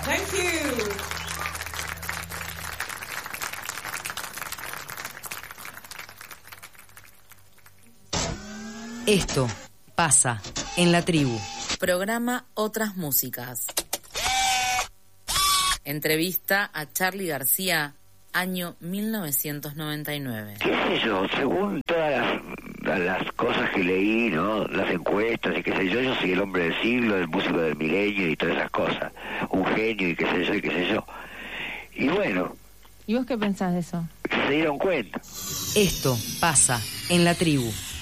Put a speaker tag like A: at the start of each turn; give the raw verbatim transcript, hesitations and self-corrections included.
A: Thank you.
B: Esto pasa en la tribu.
C: Programa Otras Músicas. Entrevista a Charly García, año mil novecientos noventa y nueve.
D: ¿Qué sé yo? Según todas las, las cosas que leí, ¿no? Las encuestas y qué sé yo, yo soy el hombre del siglo, el músico del milenio y todas esas cosas. Un genio y qué sé yo y qué sé yo. Y bueno.
E: ¿Y vos qué pensás de eso?
D: Que se dieron cuenta.
B: Esto pasa en la tribu.